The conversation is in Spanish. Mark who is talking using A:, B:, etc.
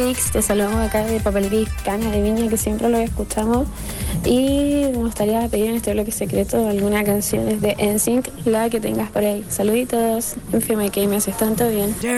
A: Félix, te saludamos acá de Papelería Hispana de Viña, que siempre lo escuchamos. Y me gustaría pedir en este bloque secreto alguna canción de NSYNC, la que tengas por ahí. Saluditos, en FMK, me haces tanto bien.